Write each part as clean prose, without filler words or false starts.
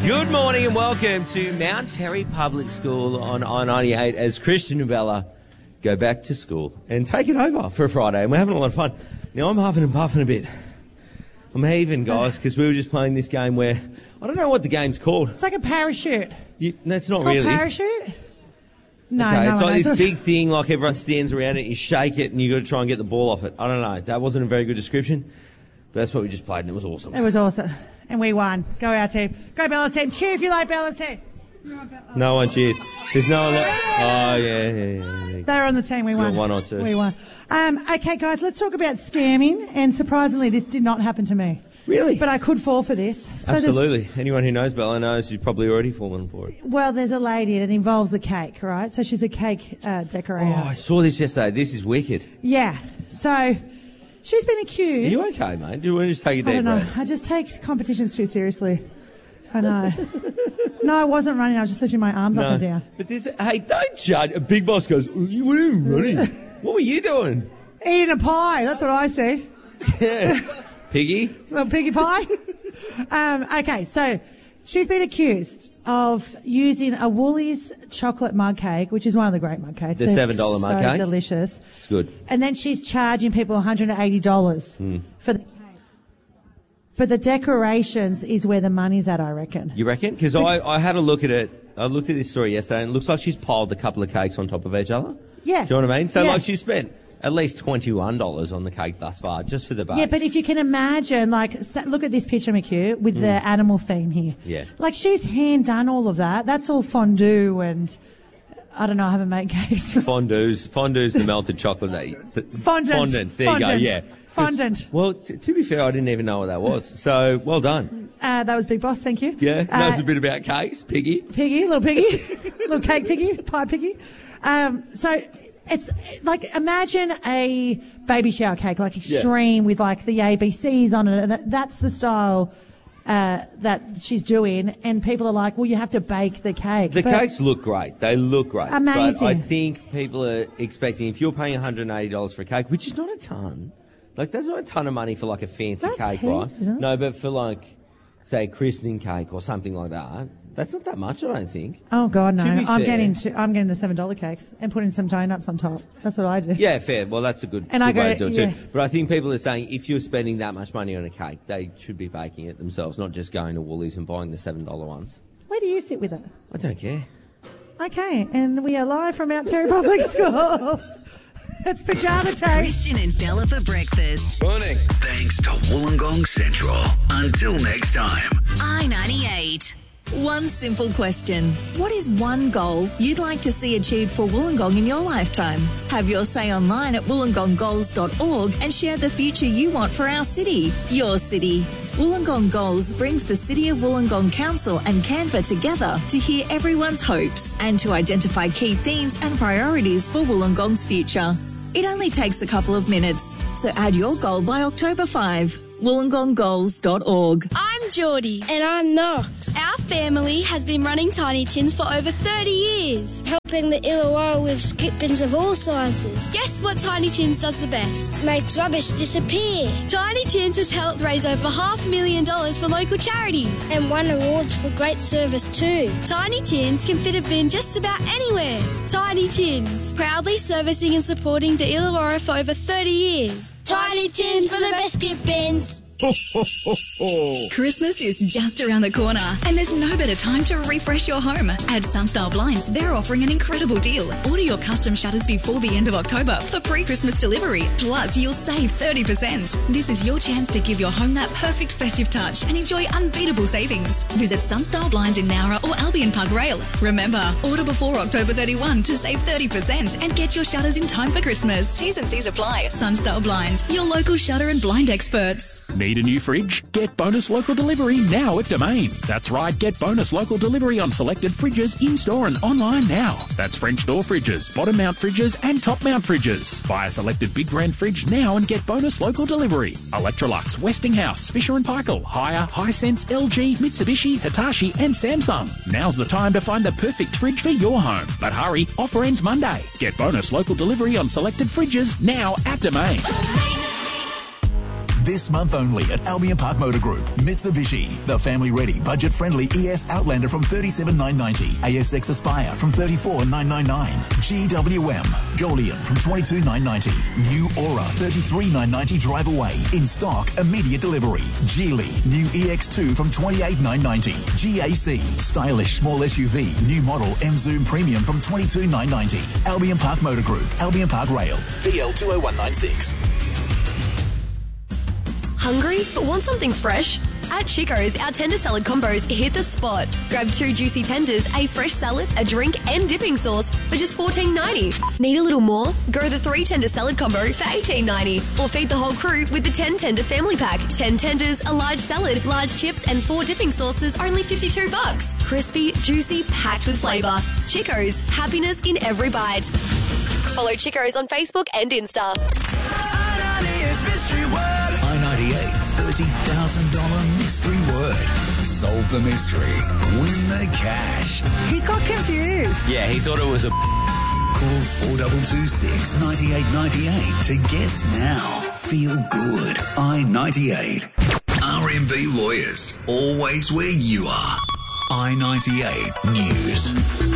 Good morning and welcome to Mount Terry Public School on I-98 as Christian and Bella go back to school and take it over for a Friday. And we're having a lot of fun. Now, I'm huffing and puffing a bit. I'm heaving, guys, because we were just playing this game where I don't know what the game's called. It's like a parachute. That's not It's really. called parachute? No, Okay, no, it's like no. this big thing, like everyone stands around it, you shake it, and you got to try and get the ball off it. I don't know. That wasn't a very good description, but that's what we just played, and it was awesome. It was awesome. And we won. Go our team. Go Bella's team. Cheer if you like Bella's team. No one cheered. There's no one left. Oh, yeah. They were on the team. We won. 1 or 2. We won. Okay, guys, let's talk about scamming. And surprisingly, this did not happen to me. Really? But I could fall for this. So Absolutely. Anyone who knows Bella knows you've probably already fallen for it. well, there's a lady and it involves a cake, right? So she's a cake decorator. Oh, I saw this yesterday. This is wicked. Yeah. So she's been accused. Are you okay, mate? Do you want to just take a I deep don't know. breath? I just take competitions too seriously. I know. No, I wasn't running. I was just lifting my arms up and down. But hey, don't judge. A big boss goes, oh, you weren't even running. What were you doing? Eating a pie. That's what I see. Piggy? Little piggy pie. Okay, so she's been accused of using a Woolies chocolate mug cake, which is one of the great mug cakes. The They're $7 mug so cake? delicious. It's good. And then she's charging people $180 for the cake. But the decorations is where the money's at, I reckon. You reckon? Because I had a look at it. I looked at this story yesterday, and it looks like she's piled a couple of cakes on top of each other. Yeah. Do you know what I mean? So, Yeah. like, she spent at least $21 on the cake thus far, just for the base. Yeah, but if you can imagine, like, look at this picture, McHugh, with the animal theme here. Yeah. Like, she's hand done all of that. That's all fondue and, I don't know, I haven't made cakes. Fondue's the melted chocolate. Fondant. There you go, yeah. Fondant. Well, to be fair, I didn't even know what that was. So, well done. That was Big Boss, thank you. Yeah, knows a bit about cakes, Piggy. Piggy, little cake piggy, pie piggy. So it's like, imagine a baby shower cake, like extreme with like the ABCs on it. And that's the style that she's doing. And people are like, well, you have to bake the cake. The cakes look great. They look great. Amazing. But I think people are expecting, if you're paying $180 for a cake, which is not a ton, like that's not a ton of money for like a fancy That's cake, heaps, right? isn't it? No, but for like, say, a christening cake or something like that, that's not that much, I don't think. Oh God, no! To be I'm fair- getting the $7 cakes and putting some donuts on top. That's what I do. Yeah, fair. Well, that's a good, And good I go, way to do it yeah. too. But I think people are saying if you're spending that much money on a cake, they should be baking it themselves, not just going to Woolies and buying the $7 ones. Where do you sit with it? I don't care. Okay, and we are live from Mount Terry Public School. It's pajama time. Christian and Bella for breakfast. Morning. Thanks to Wollongong Central. Until next time. I-98. One simple question. What is one goal you'd like to see achieved for Wollongong in your lifetime? Have your say online at wollongonggoals.org and share the future you want for our city, your city. Wollongong Goals brings the City of Wollongong Council and Canva together to hear everyone's hopes and to identify key themes and priorities for Wollongong's future. It only takes a couple of minutes, so add your goal by October 5. wollongonggoals.org. I'm Geordie. And I'm Knox. Our family has been running Tiny Tins for over 30 years. Helping the Illawarra with skip bins of all sizes. Guess what Tiny Tins does the best? Makes rubbish disappear. Tiny Tins has helped raise over $500,000 for local charities. And won awards for great service too. Tiny Tins can fit a bin just about anywhere. Tiny Tins, proudly servicing and supporting the Illawarra for over 30 years. Tiny Tins for the best skip bins. Christmas is just around the corner, and there's no better time to refresh your home. At Sunstar Blinds, they're offering an incredible deal. Order your custom shutters before the end of October for pre-Christmas delivery. Plus, you'll save 30%. This is your chance to give your home that perfect festive touch and enjoy unbeatable savings. Visit Sunstar Blinds in Nowra or Albion Park Rail. Remember, order before October 31 to save 30% and get your shutters in time for Christmas. T's and C's apply. Sunstar Blinds, your local shutter and blind experts. Need a new fridge? Get bonus local delivery now at Domain. That's right, get bonus local delivery on selected fridges in-store and online now. That's French door fridges, bottom mount fridges and top mount fridges. Buy a selected big brand fridge now and get bonus local delivery. Electrolux, Westinghouse, Fisher & Paykel, Haier, Hisense, LG, Mitsubishi, Hitachi and Samsung. Now's the time to find the perfect fridge for your home. But hurry, offer ends Monday. Get bonus local delivery on selected fridges now at Domain. This month only at Albion Park Motor Group. Mitsubishi, the family-ready, budget-friendly ES Outlander from $37,990. ASX Aspire from $34,999. GWM, Jolion from $22,990. New Aura, $33,990 drive away. In stock, immediate delivery. Geely, new EX2 from $28,990. GAC, stylish small SUV, new model M Zoom Premium from $22,990. Albion Park Motor Group, Albion Park Rail, DL 20196. Hungry but want something fresh? At Chico's, our tender salad combos hit the spot. Grab 2 juicy tenders, a fresh salad, a drink and dipping sauce for just $14.90. Need a little more? Go the 3 tender salad combo for $18.90. Or feed the whole crew with the 10 tender family pack. 10 tenders, a large salad, large chips and 4 dipping sauces, only $52. Crispy, juicy, packed with flavour. Chico's, happiness in every bite. Follow Chico's on Facebook and Insta. I-98's $30,000 mystery word. Solve the mystery. Win the cash. He got confused. Yeah, he thought it was a... Call 4226 9898 to guess now. Feel good. I-98. RMB Lawyers. Always where you are. I-98 News.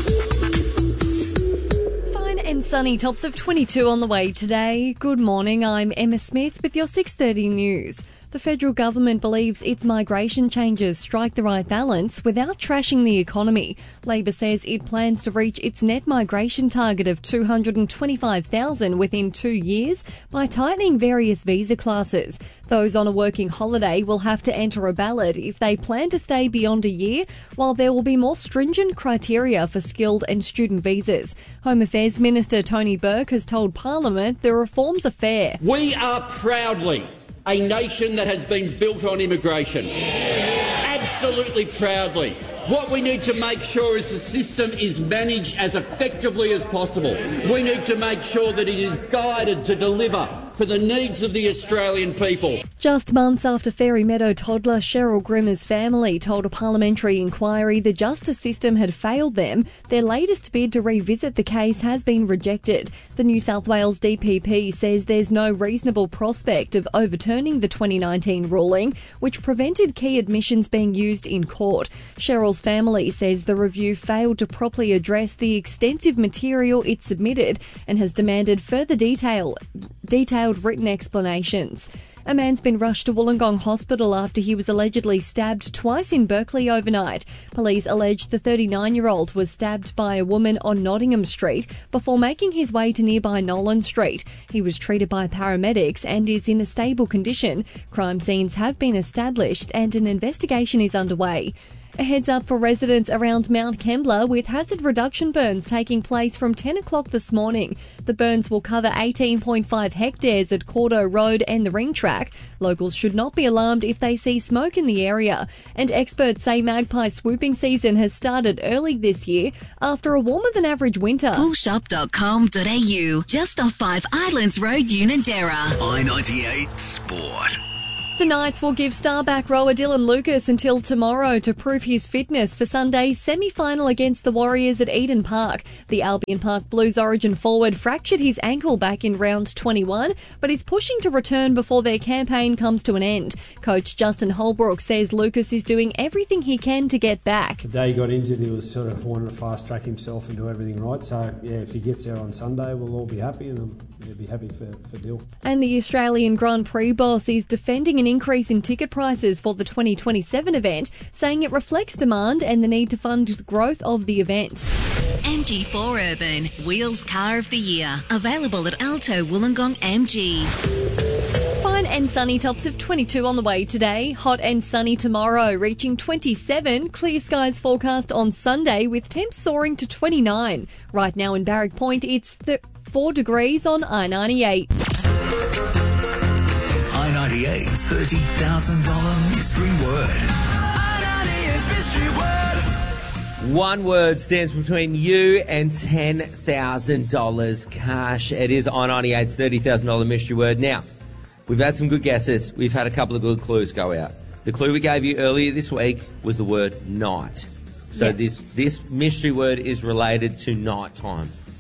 And sunny, tops of 22 on the way today. Good morning, I'm Emma Smith with your 6:30 news. The federal government believes its migration changes strike the right balance without trashing the economy. Labor says it plans to reach its net migration target of 225,000 within 2 years by tightening various visa classes. Those on a working holiday will have to enter a ballot if they plan to stay beyond a year, while there will be more stringent criteria for skilled and student visas. Home Affairs Minister Tony Burke has told Parliament the reforms are fair. We are proudly a nation that has been built on immigration. Absolutely proudly. What we need to make sure is the system is managed as effectively as possible. We need to make sure that it is guided to deliver for the needs of the Australian people. Just months after Fairy Meadow toddler Cheryl Grimmer's family told a parliamentary inquiry the justice system had failed them, their latest bid to revisit the case has been rejected. The New South Wales DPP says there's no reasonable prospect of overturning the 2019 ruling, which prevented key admissions being used in court. Cheryl's family says the review failed to properly address the extensive material it submitted and has demanded further detailed written explanations. A man's been rushed to Wollongong Hospital after he was allegedly stabbed twice in Berkeley overnight. Police allege the 39-year-old was stabbed by a woman on Nottingham Street before making his way to nearby Nolan Street. He was treated by paramedics and is in a stable condition. Crime scenes have been established and an investigation is underway. A heads up for residents around Mount Kembla with hazard reduction burns taking place from 10 o'clock this morning. The burns will cover 18.5 hectares at Cordo Road and the Ring Track. Locals should not be alarmed if they see smoke in the area. And experts say magpie swooping season has started early this year after a warmer than average winter. Bullshop.com.au, just off 5 Islands Road, Unanderra. I-98 Sport. The Knights will give star back rower Dylan Lucas until tomorrow to prove his fitness for Sunday's semi-final against the Warriors at Eden Park. The Albion Park Blues origin forward fractured his ankle back in round 21, but is pushing to return before their campaign comes to an end. Coach Justin Holbrook says Lucas is doing everything he can to get back. The day he got injured, he was sort of wanting to fast-track himself and do everything right. So, yeah, if he gets there on Sunday, we'll all be happy, and we'll be happy for Dill. And the Australian Grand Prix boss is defending an increase in ticket prices for the 2027 event, saying it reflects demand and the need to fund the growth of the event. MG4 Urban, Wheels Car of the Year. Available at Alto Wollongong MG. Fine and sunny, tops of 22 on the way today. Hot and sunny tomorrow, reaching 27. Clear skies forecast on Sunday with temps soaring to 29. Right now in Barrack Point, it's 4 degrees on I-98. I-98's $30,000 mystery word. I-98's mystery word. One word stands between you and $10,000 cash. It is I-98's $30,000 mystery word. Now, we've had some good guesses. We've had a couple of good clues go out. The clue we gave you earlier this week was the word night. So Yes. this mystery word is related to night time.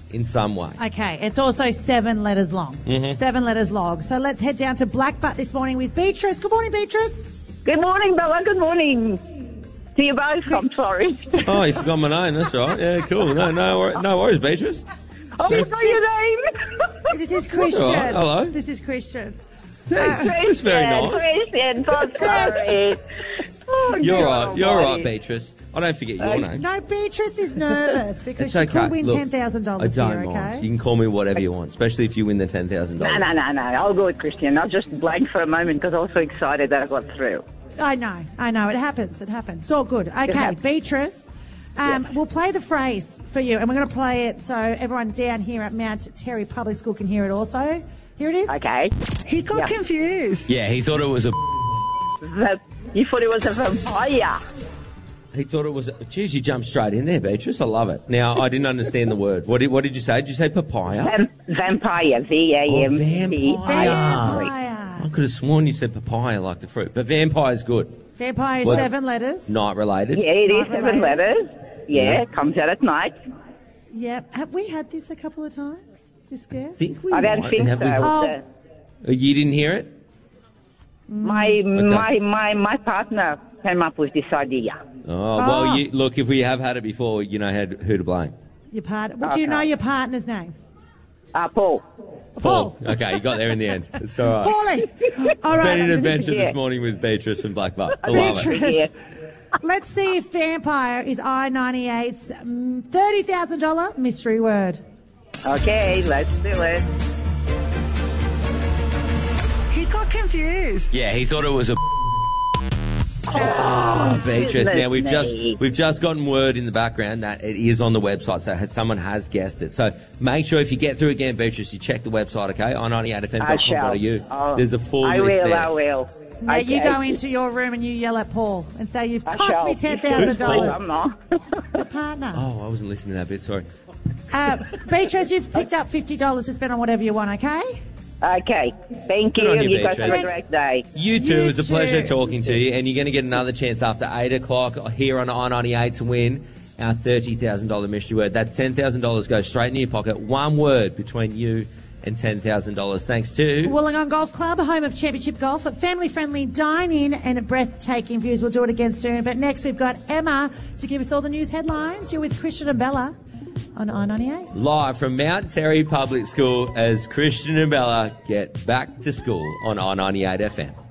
in some way. Okay, it's also 7 letters long. 7 letters long. So let's head down to Blackbutt this morning with Beatrice. Good morning, Beatrice. Good morning, Bella. Good morning to you both. I'm sorry. Oh, you forgot my name. That's right. Yeah, cool. No worries, Beatrice. Oh, you know your name. This is Christian. All right. Hello. This is Christian. That's very nice. Christian, I'm sorry. Oh, You're right, Beatrice. I don't forget your name. No, Beatrice is nervous because It's she okay. could win Look, $10,000 I don't here, mind. okay? You can call me whatever you want, especially if you win the $10,000. No. I'll go with Christian. I just blanked for a moment because I was so excited that I got through. I know. It happens. It's all good. Okay, Beatrice, we'll play the phrase for you, and we're going to play it so everyone down here at Mount Terry Public School can hear it also. Here it is. Okay. He got confused. Yeah, he thought it was a... You thought it was a vampire. He thought it was... Geez, you jumped straight in there, Beatrice. I love it. Now, I didn't understand the word. What did you say? Did you say papaya? Vampire. V-A-M-P. Vampire. I could have sworn you said papaya like the fruit. But vampire's good. Vampire is 7 letters. Night related. Yeah, it is 7 letters. Yeah, it comes out at night. Yep. Have we had this a couple of times, this guest? I don't think so. You didn't hear it? My partner came up with this idea. Oh, well, look, if we have had it before, you know who to blame. Your partner. Well, do you know your partner's name? Paul. Paul. Okay, you got there in the end. It's all right. Paulie. All It's right. been an adventure this morning with Beatrice from Blackbutt. I love it. Beatrice, let's see if vampire is I-98's $30,000 mystery word. Okay, let's do it. He got confused. Yeah, he thought it was a... Oh, Beatrice. Now, we've just gotten word in the background that it is on the website, so someone has guessed it. So make sure if you get through again, Beatrice, you check the website, okay? i98fm.com.au. There's a full list there. I will. Now you go into your room and you yell at Paul and say, you've cost me $10,000. I'm not. Your partner. Oh, I wasn't listening to that bit, sorry. Beatrice, you've picked up $50 to spend on whatever you want, okay? Okay. Thank you. You guys have a great day. You too. It was a pleasure talking to you. And you're going to get another chance after 8 o'clock here on I-98 to win our $30,000 mystery word. That's $10,000 goes straight into your pocket. One word between you and $10,000. Thanks to Wollongong Golf Club, home of championship golf, family-friendly dine-in and breathtaking views. We'll do it again soon. But next we've got Emma to give us all the news headlines. You're with Christian and Bella on I-98. live from Mount Terry Public School as Christian and Bella get back to school on I-98 FM.